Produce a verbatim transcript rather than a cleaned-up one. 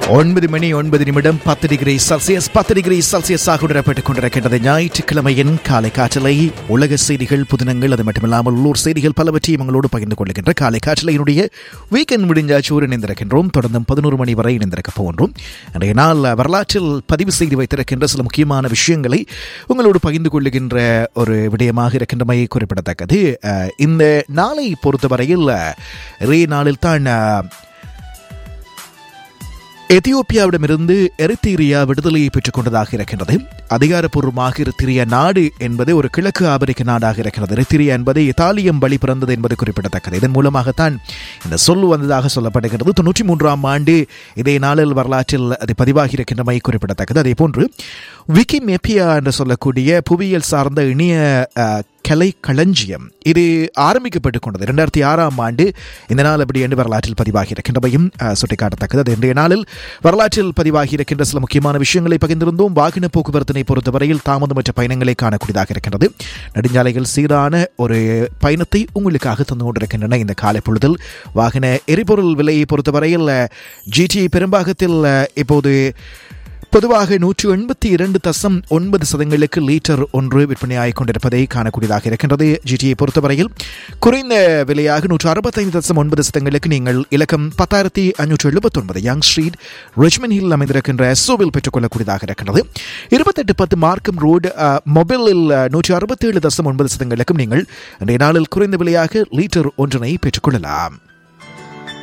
ஒன்பது மணி ஒன்பது நிமிடம் பத்து டிகிரி செல்சியஸ் பத்து டிகிரி செல்சியஸாக உணரப்பட்டுக் கொண்டிருக்கின்றது. ஞாயிற்றுக்கிழமையின் காலை காற்றலை உலக செய்திகள், புதினங்கள், அது மட்டுமில்லாமல் உள்ளூர் செய்திகள் பலவற்றையும் உங்களோடு பகிர்ந்து கொள்கின்ற காலை காற்றலையினுடைய வீக்கெண்ட் முடிஞ்சாச்சூர் இணைந்திருக்கின்றோம். தொடர்ந்து பதினோரு மணி வரை இணைந்திருக்க போகின்றோம். இன்றைய நாள் வரலாற்றில் பதிவு செய்து வைத்திருக்கின்ற சில முக்கியமான விஷயங்களை உங்களோடு பகிர்ந்து கொள்ளுகின்ற ஒரு விடயமாக இருக்கின்றமை குறிப்பிடத்தக்கது. இந்த நாளை பொறுத்தவரையில் ஒரே நாளில் தான் எத்தியோப்பியாவிடமிருந்து எரித்திரியா விடுதலையை பெற்றுக் கொண்டதாக இருக்கின்றது. அதிகாரப்பூர்வமாக எரித்திரியா நாடு என்பது ஒரு கிழக்கு ஆப்பிரிக்க நாடாக இருக்கிறது. எரித்திரியா என்பது இத்தாலியம் வழி பிறந்தது என்பது குறிப்பிடத்தக்கது. இதன் மூலமாகத்தான் இந்த சொல் வந்ததாக சொல்லப்படுகிறது. தொன்னூற்றி மூன்றாம் ஆண்டு இதே நாளில் வரலாற்றில் அது பதிவாகி இருக்கின்றமை குறிப்பிடத்தக்கது. அதே போன்று விக்கிமேப்பியா என்று சொல்லக்கூடிய புவியியல் சார்ந்த இணைய கலை களஞ்சியம் இது ஆரம்பிக்கப்பட்டுக் கொண்டது இரண்டாயிரத்தி ஆறாம் ஆண்டு. இந்த நாள் அப்படி என்று வரலாற்றில் பதிவாகி இருக்கின்றமையும் சுட்டிக்காட்டத்தக்கது. அது இன்றைய நாளில் வரலாற்றில் பதிவாகி இருக்கின்ற சில முக்கியமான விஷயங்களை பகிர்ந்திருந்தோம். வாகன போக்குவரத்தினை பொறுத்தவரையில் தாமதமற்ற பயணங்களை காணக்கூடியதாக இருக்கின்றது. நெடுஞ்சாலைகள் சீரான ஒரு பயணத்தை உங்களுக்காக தந்து கொண்டிருக்கின்றன. இந்த காலை பொழுதில் வாகன எரிபொருள் விலையை பொறுத்தவரையில் ஜிடி பெரும்பாகத்தில் இப்போது பொதுவாக நூற்று எண்பத்தி இரண்டு தசம் ஒன்பது சதங்களுக்கு லீட்டர் ஒன்று விற்பனையாகிக் கொண்டிருப்பதை காணக்கூடியதாக இருக்கின்றது. ஜிடியை பொறுத்தவரையில் குறைந்த விலையாக நூற்று அறுபத்தைந்து தசம் ஒன்பது சதங்களுக்கு நீங்கள் இலக்கம் பத்தாயிரத்தி ஐநூற்று எழுபத்தி ஒன்பது யங் ஸ்ட்ரீட் ரிச்மண்ட் ஹில் அமைந்திருக்கின்ற எஸ்ஓவில் பெற்றுக்கொள்ளக்கூடியதாக இருக்கின்றது. இருபத்தெட்டு பத்து மார்க்கம் ரோடு மொபைலில் நூற்று அறுபத்தி ஏழு தசம் ஒன்பது சதங்களுக்கும் நீங்கள் இன்றைய நாளில் குறைந்த விலையாக லீட்டர் ஒன்றினை பெற்றுக்கொள்ளலாம்.